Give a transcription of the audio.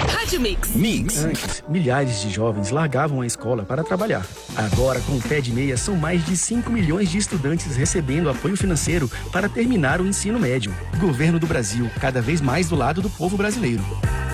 Rádio Mix. Antes, milhares de jovens largavam a escola para trabalhar. Agora, com o Pé de Meia, são mais de 5 milhões de estudantes recebendo apoio financeiro para terminar o ensino médio. Governo do Brasil, cada vez mais do lado do povo brasileiro.